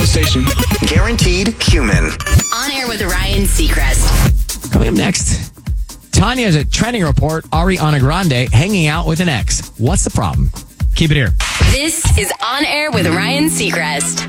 station. Guaranteed human. On Air with Ryan Seacrest. Coming up next, Tanya has a trending report. Ariana Grande hanging out with an ex. What's the problem? Keep it here. This is On Air with Ryan Seacrest.